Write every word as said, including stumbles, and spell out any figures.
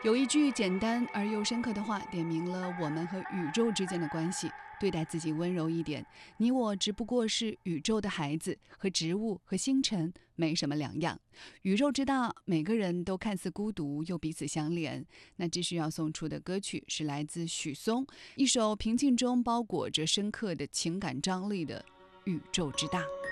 有一句简单而又深刻的话，点明了我们和宇宙之间的关系。对待自己温柔一点，你我只不过是宇宙的孩子，和植物和星辰没什么两样。宇宙之大，每个人都看似孤独，又彼此相连。那继续要送出的歌曲是来自许嵩，一首平静中包裹着深刻的情感张力的《宇宙之大》。